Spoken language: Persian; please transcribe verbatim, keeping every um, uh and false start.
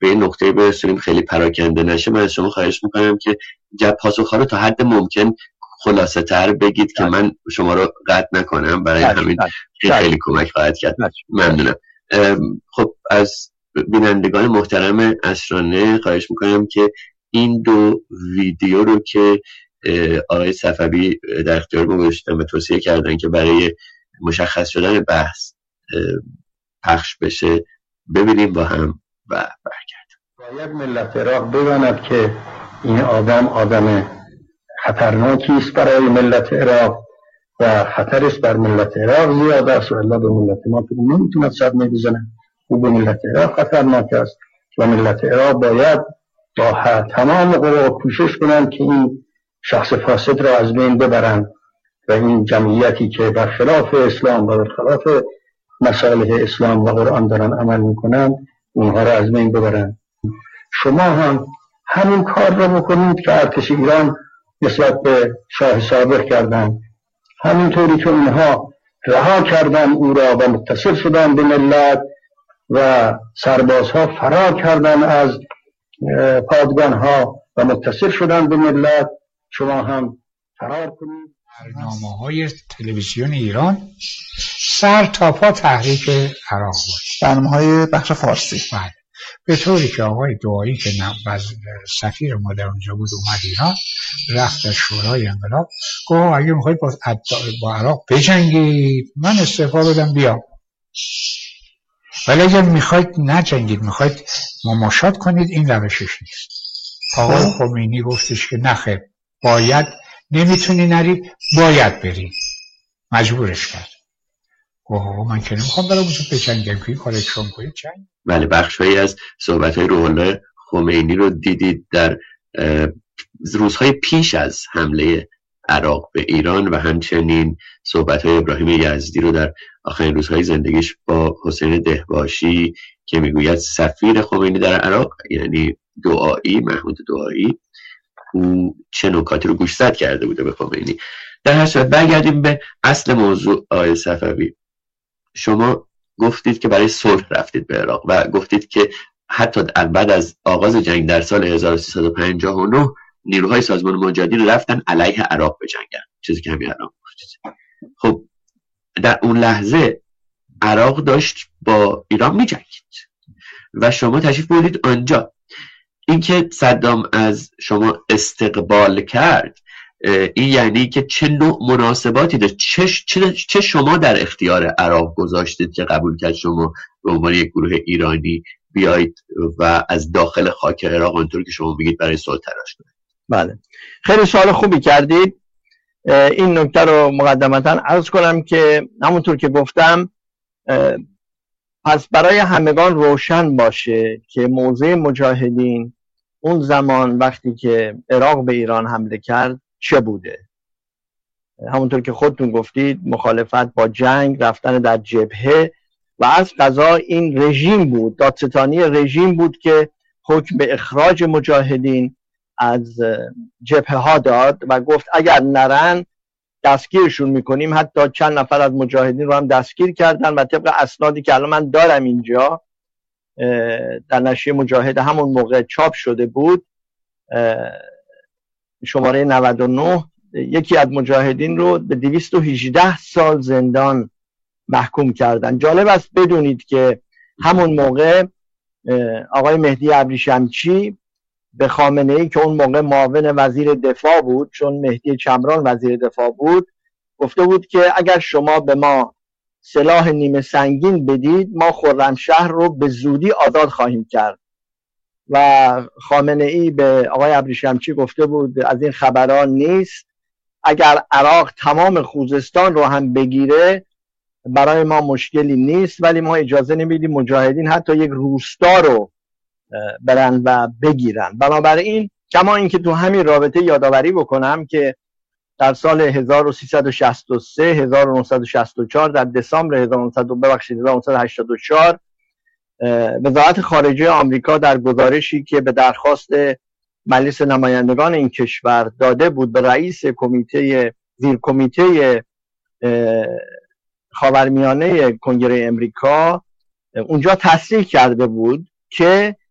به این نقطه برسونیم خیلی پراکنده نشه، من از شما خواهش میکنم که جواب پاسخ‌ها رو تا حد ممکن خلاصه تر بگید که من شما رو قطع نکنم. برای همین خیلی کمک خواهد کرد. ممنونم. خب از بینندگان محترم عصرانه خواهش میکنم که این دو ویدیو رو که آقای صفوی در اختیار ما گذاشتن و توصیه کردن که برای مشخص شدن بحث پخش بشه ببینیم با هم و برگردیم. باید ملت عراق بداند که این آدم آدم خطرناکی است برای ملت عراق و خطر است بر ملت عراق زیاد است و الله به ملت ما که نمیتوند صدمه بزنه. او به ملت عراق خطرناک است و ملت عراق باید با تمام قوا کوشش کنند که این شخص فاسد را از بین ببرند و این جمعیتی که برخلاف اسلام و برخلاف مصالح اسلام و قرآن دارن عمل میکنند اونها را از بین ببرند. شما هم همین کار را بکنید که ارتش ایران نسبت به شاه سابق کردند، همینطوری که اونها رها کردن او را و متصل شدن به ملت و سربازها فرار کردن از پادگانها و متصل شدن به ملت، شما هم فرار کنید. برنامه‌های تلویزیون ایران سر تا پا تحریک عراق بود. برنامه‌های بخش فارسی. بله. به طوری که آقای دعایی که سفیر ما در اونجا بود اومد ایران، رفت در شورای انقلاب گفت اگه میخواید با, با عراق بجنگید من استعفا بدم بیام، ولی اگر میخواید نجنگید میخواید مماشات کنید این روشش نیست. آقای خمینی گفتش که نخیر، باید، نمیتونی نری، باید بری. مجبورش کرد. اوه من که نمیخوام برای بودم بجنگم که این کار اکشان کنید جنگ. بله، بخشهایی از صحبتهای روح الله خمینی رو دیدید در روزهای پیش از حمله عراق به ایران و همچنین صحبتهای ابراهیم یزدی رو در آخرین روزهای زندگیش با حسین دهباشی که میگوید سفیر خمینی در عراق، یعنی دعایی، محمود دعایی، او چه نکاتی رو گوشزد کرده بوده به خمینی. در هر صورت برگردیم به اصل موضوع. آقای صفوی، شما گفتید که برای صلح رفتید به عراق و گفتید که حتی بعد از آغاز جنگ در سال هزار و سیصد و پنجاه و نه نیروهای سازمان مجاهدین رفتن علیه عراق بجنگن، چیزی که همین الان گفتید. خب در اون لحظه عراق داشت با ایران میجنگید و شما تشریف بردید آنجا. اینکه صدام از شما استقبال کرد، این یعنی که چه نوع مناسباتی داشت، چه, چه, چه شما در اختیار عراق گذاشتید که قبول کرد شما به عنوان یک گروه ایرانی بیایید و از داخل خاک عراق آنطور که شما بگید برای صلح تلاش کنید؟ بله، خیلی سوال خوبی کردید. این نکته رو مقدمتا عرض کنم که همونطور که گفتم، پس برای همگان روشن باشه که موضع مجاهدین اون زمان وقتی که عراق به ایران حمله کرد چه بوده. همونطور که خودتون گفتید، مخالفت با جنگ، رفتن در جبهه و از قضا این رژیم بود، دادستانی رژیم بود که حکم به اخراج مجاهدین از جبهه ها داد و گفت اگر نرن دستگیرشون میکنیم. حتی چند نفر از مجاهدین رو هم دستگیر کردن و طبق اسنادی که الان من دارم اینجا در نشریه مجاهد همون موقع چاپ شده بود، شماره نود و نه، یکی از مجاهدین رو به دویست و هجده سال زندان محکوم کردن. جالب است بدونید که همون موقع آقای مهدی ابریشمچی به خامنه ای که اون موقع معاون وزیر دفاع بود، چون مهدی چمران وزیر دفاع بود، گفته بود که اگر شما به ما سلاح نیمه سنگین بدید ما خرمشهر رو به زودی آزاد خواهیم کرد. و خامنه ای به آقای ابریشمچی گفته بود از این خبران نیست، اگر عراق تمام خوزستان رو هم بگیره برای ما مشکلی نیست، ولی ما اجازه نمیدیم مجاهدین حتی یک روستا رو برن و بگیرن. بنابراین کما اینکه تو همین رابطه یادآوری بکنم که در سال هزار و سیصد و شصت و سه هزار و نهصد و شصت و چهار در دسامبر هزار و نهصد ببخشید هزار و نهصد و هشتاد و چهار وزارت خارجه آمریکا در گزارشی که به درخواست مجلس نمایندگان این کشور داده بود به رئیس کمیته زیر کمیته خاورمیانه کنگره امریکا، اونجا تصریح کرده بود که